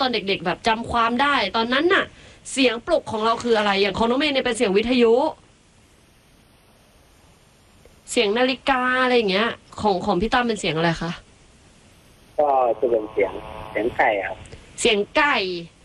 เด็กๆแบบจำความได้ตอนนั้นน่ะเสียงปลุกของเราคืออะไรอย่างของน้องเมย์เนี่ยเป็นเสียงวิทยุเสียงนาฬิกาอะไรอย่างเงี้ยของพี่ตั้มเป็นเสียงอะไรคะก็จะเป็นเสียงไก่ครับเสียงไก่